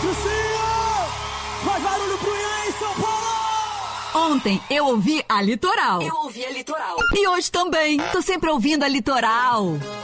Faz barulho pro Ian em São Paulo! Ontem eu ouvi a Litoral. Eu ouvi a Litoral. E hoje também. Tô sempre ouvindo a Litoral.